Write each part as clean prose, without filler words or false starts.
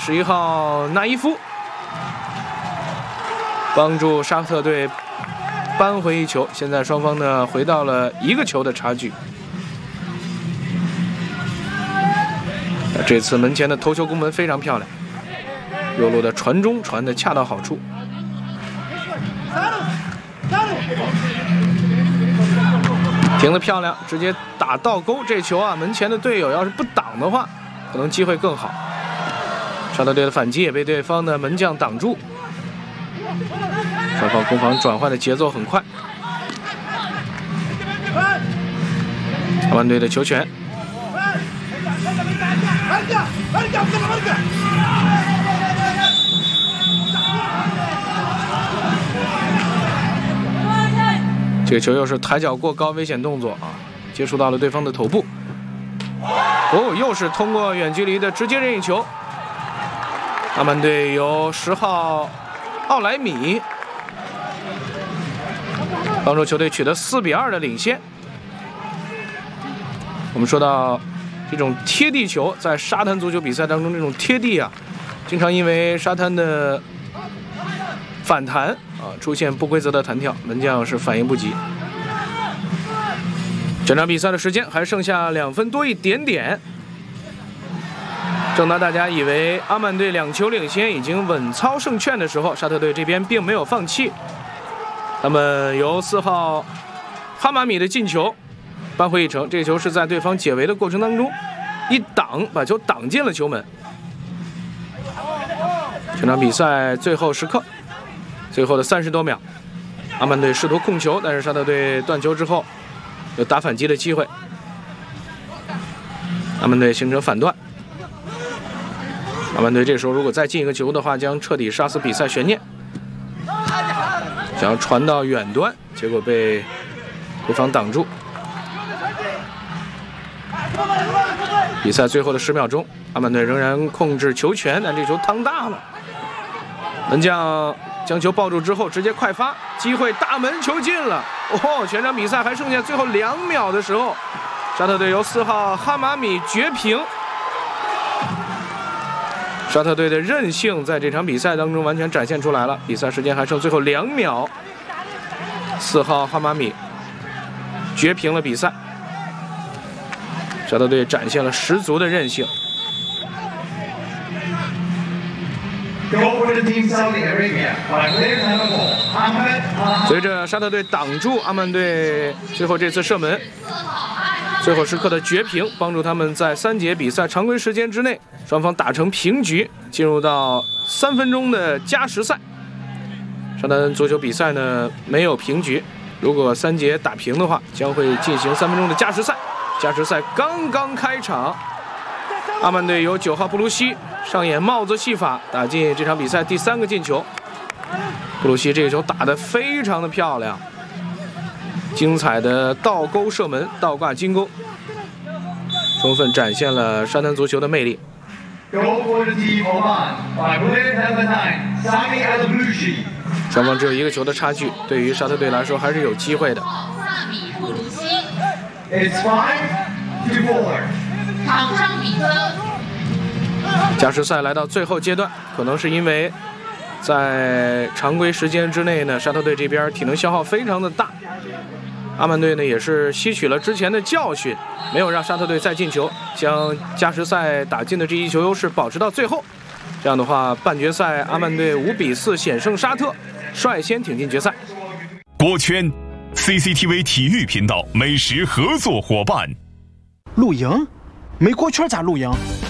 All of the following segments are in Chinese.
11号纳伊夫帮助沙特队扳回一球。现在双方呢回到了1个球的差距。这次门前的头球攻门非常漂亮，右路的传中传得恰到好处。停得漂亮，直接打倒钩。这球啊，门前的队友要是不挡的话，可能机会更好。沙特队的反击也被对方的门将挡住。双方攻防转换的节奏很快。阿曼队的球权。这个球又是抬脚过高危险动作啊，接触到了对方的头部。又是通过远距离的直接任意球。阿曼队由10号奥莱米帮助球队取得4-2的领先。我们说到这种贴地球，在沙滩足球比赛当中，这种贴地啊，经常因为沙滩的反弹啊，出现不规则的弹跳，门将是反应不及。整场比赛的时间还剩下2分多一点点。正当大家以为阿曼队2球领先，已经稳操胜券的时候，沙特队这边并没有放弃，他们由4号哈马米的进球扳回一城。这个球是在对方解围的过程当中一挡，把球挡进了球门。整场比赛最后时刻，最后的30多秒，阿曼队试图控球，但是沙特队断球之后有打反击的机会，阿曼队形成反断。阿曼队这时候如果再进一个球的话，将彻底杀死比赛悬念。想要传到远端，结果被对方挡住。比赛最后的10秒钟，阿曼队仍然控制球权，但这球趟大了。门将将球抱住之后直接快发，机会大门球进了。全场比赛还剩下最后2秒的时候，沙特队由4号哈马米绝平。沙特队的韧性在这场比赛当中完全展现出来了。比赛时间还剩最后2秒，4号哈马米绝平了比赛。沙特队展现了十足的韧性。随着沙特队挡住阿曼队最后这次射门，最后时刻的绝平，帮助他们在3节比赛常规时间之内，双方打成平局，进入到3分钟的加时赛。沙滩足球比赛呢没有平局，如果3节打平的话，将会进行3分钟的加时赛。加时赛刚刚开场，阿曼队由9号布鲁西上演帽子戏法，打进这场比赛第3个进球。布鲁西这个球打得非常的漂亮，精彩的倒钩射门，倒挂金钩，充分展现了沙滩足球的魅力。双方只有1个球的差距，对于沙特队来说还是有机会的。 场上比分。 加时赛来到最后阶段，可能是因为在常规时间之内呢，沙特队这边体能消耗非常的大。阿曼队呢也是吸取了之前的教训，没有让沙特队再进球，将加时赛打进的这1球优势保持到最后。这样的话，半决赛阿曼队5-4险胜沙特，率先挺进决赛。 锅圈 CCTV 体育频道美食合作伙伴。 露营？没锅圈咋露营？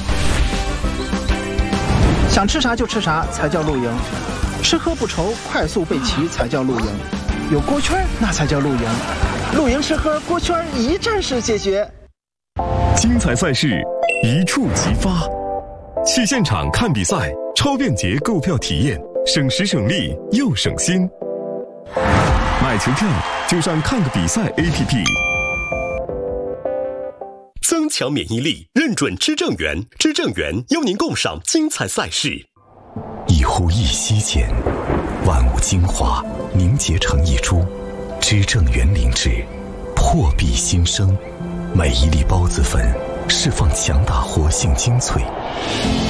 想吃啥就吃啥才叫露营，吃喝不愁，快速备齐才叫露营。有锅圈那才叫露营，露营吃喝锅圈一站式解决。 精彩赛事一触即发，去现场看比赛，超便捷购票体验，省时省力又省心。买球票就上看个比赛 APP。 增强免疫力，认准知正源，知正源邀您共赏精彩赛事。 一呼一吸间，万物精华凝结成一株，知正源灵芝破壁新生，每一粒孢子粉释放强大活性精粹。